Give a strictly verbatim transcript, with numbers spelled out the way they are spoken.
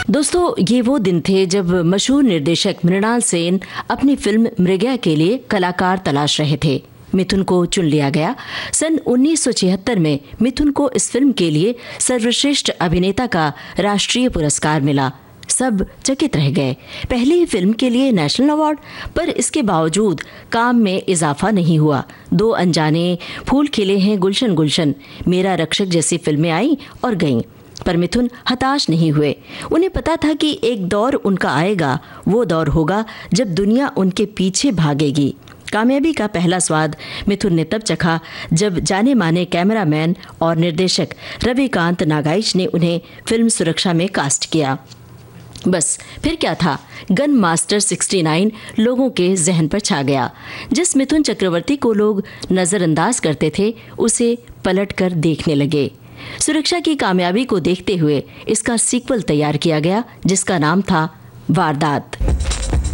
दोस्तों, ये वो दिन थे जब मशहूर निर्देशक मृणाल सेन अपनी फिल्म मृगया के लिए कलाकार तलाश रहे थे। मिथुन को चुन लिया गया। सन उन्नीस सौ छिहत्तर में मिथुन को इस फिल्म के लिए सर्वश्रेष्ठ अभिनेता का राष्ट्रीय पुरस्कार मिला। सब चकित रह गए। पहली ही फिल्म के लिए नेशनल अवार्ड, पर इसके बावजूद काम में इजाफा नहीं हुआ। दो अनजाने, फूल खिले हैं गुलशन गुलशन, मेरा रक्षक जैसी फिल्में आई और गईं, पर मिथुन हताश नहीं हुए। उन्हें पता था कि एक दौर उनका आएगा, वो दौर होगा जब दुनिया उनके पीछे भागेगी। कामयाबी का पहला स्वाद मिथुन ने तब चखा जब जाने माने कैमरामैन और निर्देशक रविकांत नागाइच ने उन्हें फिल्म सुरक्षा में कास्ट किया। बस फिर क्या था, गन मास्टर उनहत्तर लोगों के जहन पर छा गया। जिस मिथुन चक्रवर्ती को लोग नजरअंदाज करते थे, उसे पलट कर देखने लगे। सुरक्षा की कामयाबी को देखते हुए इसका सीक्वल तैयार किया गया, जिसका नाम था वारदात।